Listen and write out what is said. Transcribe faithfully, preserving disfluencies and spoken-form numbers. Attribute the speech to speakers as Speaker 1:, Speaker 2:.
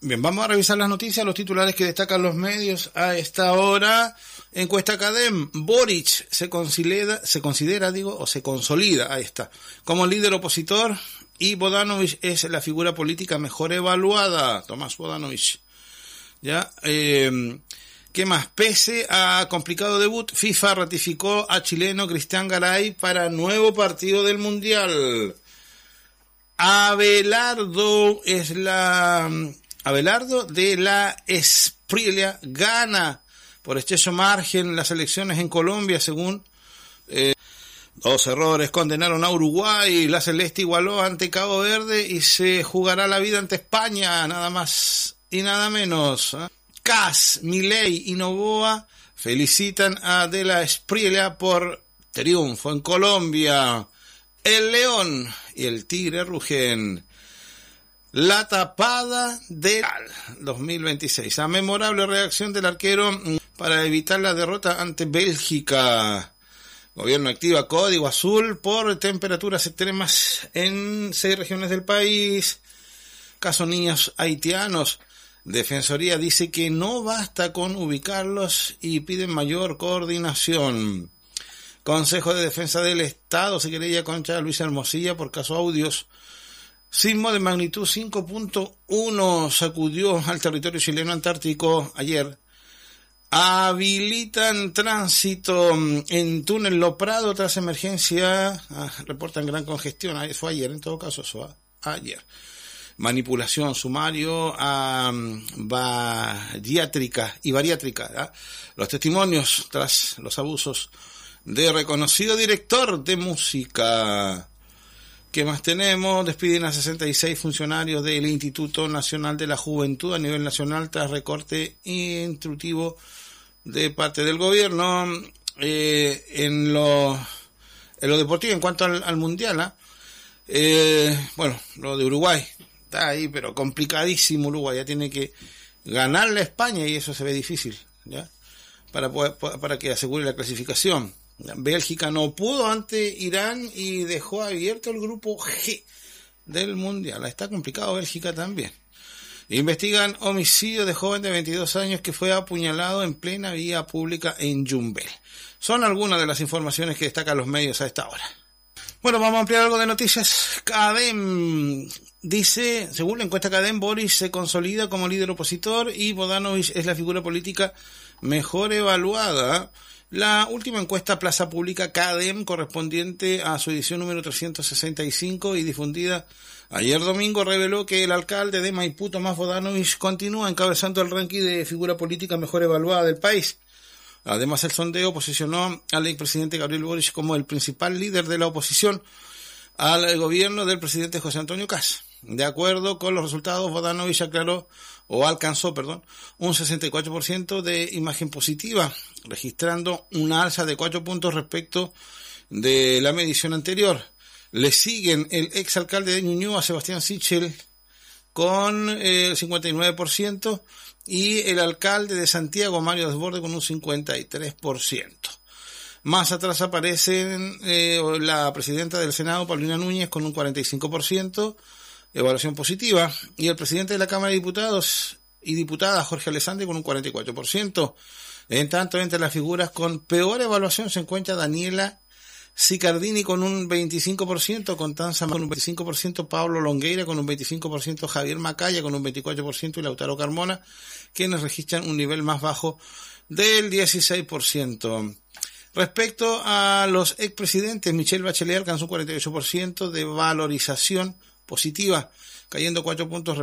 Speaker 1: Bien, vamos a revisar las noticias, los titulares que destacan los medios a esta hora. Encuesta Cadem, Boric se considera, se considera, digo, o se consolida, ahí está, como líder opositor, y Bodanovich es la figura política mejor evaluada. Tomás Bodanovich. Ya, eh, ¿qué más? Pese a complicado debut, FIFA ratificó a chileno Cristian Garay para nuevo partido del Mundial. Abelardo es la... Abelardo de la Esprilia gana por estrecho margen las elecciones en Colombia, según eh, dos errores condenaron a Uruguay. La Celeste igualó ante Cabo Verde y se jugará la vida ante España, nada más y nada menos. ¿eh? Kass, Milei y Noboa felicitan a de la Esprilia por triunfo en Colombia. El león y el tigre rugen. La tapada del dos mil veintiséis. A memorable reacción del arquero para evitar la derrota ante Bélgica. Gobierno activa código azul por temperaturas extremas en seis regiones del país. Caso niños haitianos. Defensoría dice que no basta con ubicarlos y piden mayor coordinación. Consejo de Defensa del Estado se querella contra Luis Hermosilla por caso audios. Sismo de magnitud cinco punto uno sacudió al territorio chileno antártico ayer. Habilitan tránsito en túnel Lo Prado tras emergencia. Ah, reportan gran congestión. Ah, fue ayer, en todo caso, eso fue ayer. Manipulación, sumario a um, bariátrica y bariátrica. ¿eh? Los testimonios tras los abusos de reconocido director de música. ¿Qué más tenemos? Despiden a sesenta y seis funcionarios del Instituto Nacional de la Juventud a nivel nacional tras recorte instructivo de parte del gobierno. Eh, en lo en lo deportivo, en cuanto al, al mundial, ¿eh? Eh, bueno, lo de Uruguay está ahí, pero complicadísimo. Uruguay ya tiene que ganarle a España y eso se ve difícil, ¿ya? Para poder, para que asegure la clasificación. Bélgica no pudo ante Irán y dejó abierto el grupo G del Mundial. Está complicado Bélgica también. Investigan homicidio de joven de veintidós años que fue apuñalado en plena vía pública en Yumbel. Son algunas de las informaciones que destacan los medios a esta hora. Bueno, vamos a ampliar algo de noticias. Cadem dice, según la encuesta Cadem, Boric se consolida como líder opositor y Bodanovich es la figura política mejor evaluada. La última encuesta Plaza Pública Cadem, correspondiente a su edición número trescientos sesenta y cinco y difundida ayer domingo, reveló que el alcalde de Maipú, Tomás Bodanovich, continúa encabezando el ranking de figura política mejor evaluada del país. Además, el sondeo posicionó al expresidente Gabriel Boric como el principal líder de la oposición al gobierno del presidente José Antonio Kass. De acuerdo con los resultados, Bodanovich aclaró, o alcanzó, perdón, un sesenta y cuatro por ciento de imagen positiva, registrando una alza de cuatro puntos respecto de la medición anterior. Le siguen el exalcalde de Ñuñoa, Sebastián Sichel, con el cincuenta y nueve por ciento, y el alcalde de Santiago, Mario Desbordes, con un cincuenta y tres por ciento. Más atrás aparecen eh, la presidenta del Senado, Paulina Núñez, con un cuarenta y cinco por ciento, evaluación positiva, y el presidente de la Cámara de Diputados y diputada, Jorge Alessandri, con un cuarenta y cuatro por ciento. En tanto, entre las figuras con peor evaluación se encuentra Daniela Sicardini con un veinticinco por ciento, Constanza con un veinticinco por ciento, Pablo Longueira con un veinticinco por ciento, Javier Macaya con un veinticuatro por ciento y Lautaro Carmona, quienes registran un nivel más bajo del dieciséis por ciento. Respecto a los expresidentes, Michelle Bachelet alcanzó un cuarenta y ocho por ciento de valorización positiva, cayendo cuatro puntos